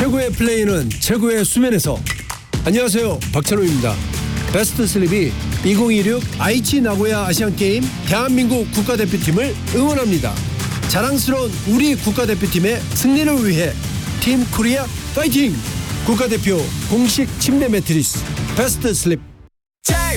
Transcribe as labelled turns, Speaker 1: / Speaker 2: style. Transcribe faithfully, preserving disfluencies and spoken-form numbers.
Speaker 1: 최고의 플레이는 최고의 수면에서. 안녕하세요, 박찬호입니다. 베스트 슬립이 이천이십육 아이치 나고야 아시안게임 대한민국 국가대표팀을 응원합니다. 자랑스러운 우리 국가대표팀의 승리를 위해 팀 코리아 파이팅! 국가대표 공식 침대 매트리스 베스트 슬립.